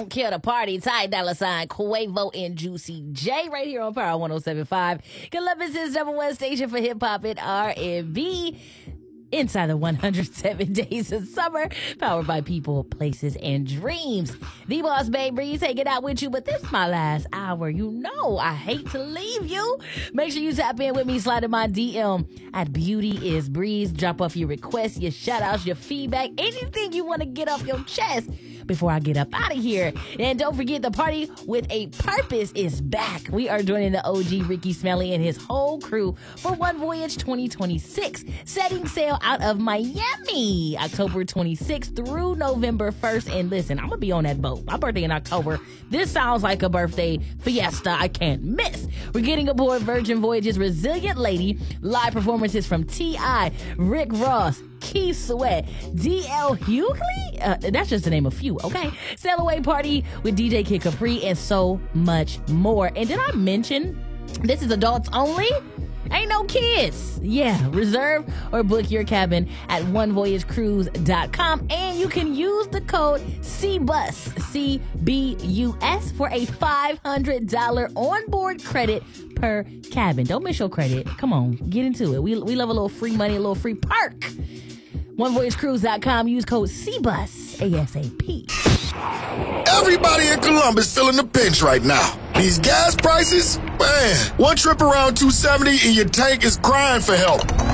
don't care to party. Ty Dolla $ign, Quavo, and Juicy J right here on Power 107.5. Columbus's #1 station for hip hop and R&B. Inside the 107 days of summer, powered by people, places, and dreams. The Boss Babe Breeze hanging out with you, but this is my last hour. You know I hate to leave you. Make sure you tap in with me, slide in my DM at Beauty is Breeze. Drop off your requests, your shout-outs, your feedback, anything you want to get off your chest before I get up out of here. And don't forget, the Party with a Purpose is back. We are joining the OG Ricky Smelly and his whole crew for One Voyage 2026, setting sail out of Miami October 26th through November 1st. And listen, I'm gonna be on that boat. My birthday in October. This sounds like a birthday fiesta I can't miss. We're getting aboard Virgin Voyage's Resilient Lady. Live performances from T.I., Rick Ross, Keith Sweat, D.L. Hughley, that's just to name a few, okay? Sail Away Party with DJ Kid Capri and so much more. And did I mention this is adults only? Ain't no kids. Yeah, reserve or book your cabin at onevoyagecruise.com, and you can use the code CBUS, C-B-U-S, for a $500 onboard credit per cabin. Don't miss your credit. Come on, get into it. We love a little free money, a little free perk. onevoyagecruise.com. Use code CBUS, ASAP. Everybody in Columbus feeling the pinch right now. These gas prices, man, one trip around 270 and your tank is crying for help.